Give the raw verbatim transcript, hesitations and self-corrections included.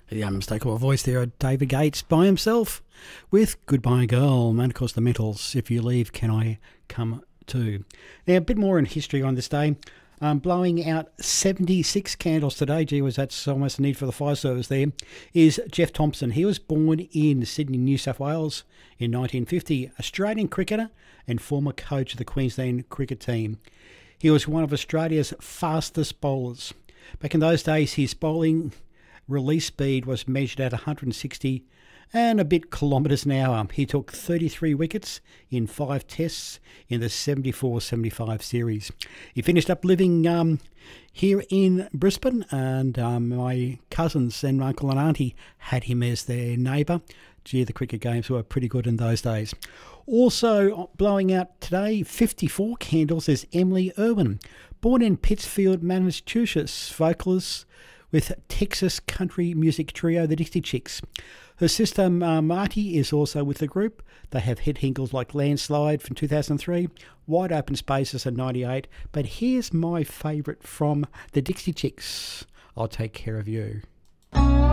The unmistakable voice there of David Gates by himself with Goodbye Girl. And of course the Mentals, If You Leave, Can I Come Too? Now a bit more in history on this day. Um, blowing out seventy-six candles today, gee whiz, that's almost a need for the fire service there, is Jeff Thompson. He was born in Sydney, New South Wales in nineteen fifty, Australian cricketer and former coach of the Queensland cricket team. He was one of Australia's fastest bowlers. Back in those days, his bowling release speed was measured at one hundred sixty and a bit kilometres an hour. He took thirty-three wickets in five tests in the seventy-four seventy-five series. He finished up living um, here in Brisbane, and um, my cousins and uncle and auntie had him as their neighbour. Gee, the cricket games were pretty good in those days. Also blowing out today, fifty-four candles, is Emily Irwin. Born in Pittsfield, Massachusetts, vocalist with Texas country music trio The Dixie Chicks. Her sister uh, Marty is also with the group. They have hit singles like Landslide from two thousand three, Wide Open Spaces in ninety-eight. But here's my favourite from The Dixie Chicks, I'll Take Care of You.